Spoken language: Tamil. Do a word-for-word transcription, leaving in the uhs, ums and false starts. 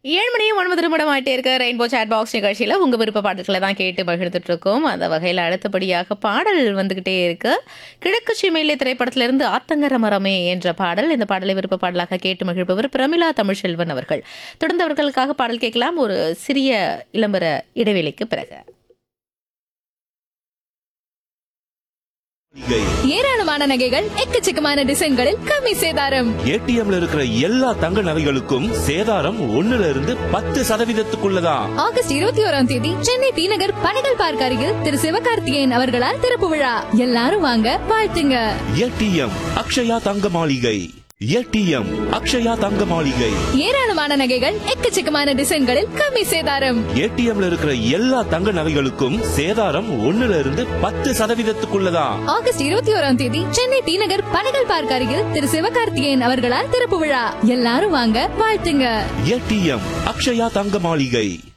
ஏழு மணியும் ஒன்பது நிமிடம் ஆயிட்டே இருக்க ரெயின்போ சாட் பாக்ஸ் நிகழ்ச்சியில் உங்கள் விருப்ப பாடல்களை தான் கேட்டு பகிர்ந்துட்டு இருக்கோம். அந்த வகையில் அடுத்தபடியாக பாடல் வந்துகிட்டே இருக்கு. கிழக்கு சீமையிலே திரைப்படத்திலிருந்து ஆத்தங்கர மரமே என்ற பாடல். இந்த பாடலை விருப்ப பாடலாக கேட்டு மகிழ்பவர் பிரமிளா தமிழ்செல்வன் அவர்கள். தொடர்ந்து அவர்களுக்காக பாடல் கேட்கலாம் ஒரு சிறிய இளம்பர இடைவேளைக்கு பிறகு. ஏராளமான நகைகள் எக்கச்சக்கமான டிசைன்களில் கம்மி சேதாரம். ஏடிஎம்ல இருக்கிற எல்லா தங்க நகைகளுக்கும் சேதாரம் ஒண்ணுல இருந்து பத்து சதவீதத்துக்குள்ளதான். ஆகஸ்ட் இருபத்தி ஓராம் தேதி சென்னை டி நகர் பனைகள் பார்க் அருகில் திரு சிவகார்த்திகேயன் அவர்களால் திறப்பு விழா. எல்லாரும் வாங்க, வாழ்த்துங்க. ஏடிஎம் அக்ஷயா தங்க மாளிகை. ஏடிஎம் அக்ஷயா தங்க மாளிகை. ஏராளமான நகைகள் எக்கச்சக்கமான டிசைன்களில் கம்மி சேதாரம். ஏடிஎம்ல இருக்கிற எல்லா தங்க நகைகளுக்கும் சேதாரம் ஒண்ணுல இருந்து பத்து சதவீதத்துக்குள்ளதான். ஆகஸ்ட் இருபத்தி ஓராம் தேதி சென்னை டி நகர் பனைகள் பார்க் அருகில் திரு சிவகார்த்திகேயன் அவர்களால் திறப்பு விழா. எல்லாரும் வாங்க, வாழ்த்துங்க. ஏடிஎம் அக்ஷயா தங்க மாளிகை.